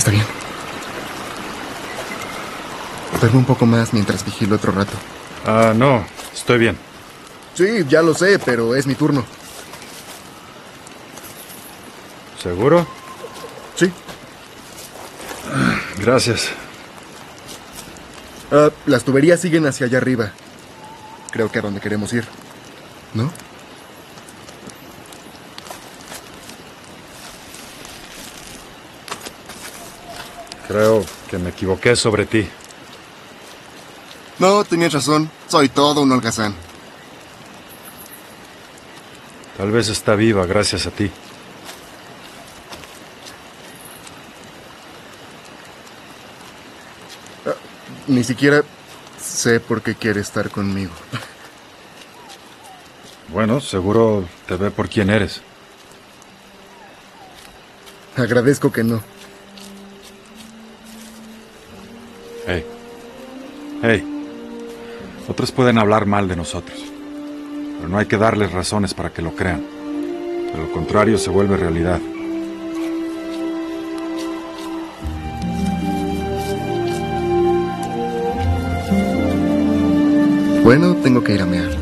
Está bien. Duerme un poco más mientras vigilo otro rato. No, estoy bien. Sí, ya lo sé, pero es mi turno. ¿Seguro? Sí. Gracias. Las tuberías siguen hacia allá arriba. Creo que a donde queremos ir. ¿No? Creo que me equivoqué sobre ti. No, tenías razón. Soy todo un holgazán. Tal vez está viva gracias a ti. Ni siquiera sé por qué quiere estar conmigo. Bueno, seguro te ve por quién eres. Agradezco que no. Hey. Hey. Otros pueden hablar mal de nosotros, pero no hay que darles razones para que lo crean. De lo contrario, se vuelve realidad. Bueno, tengo que ir a mear.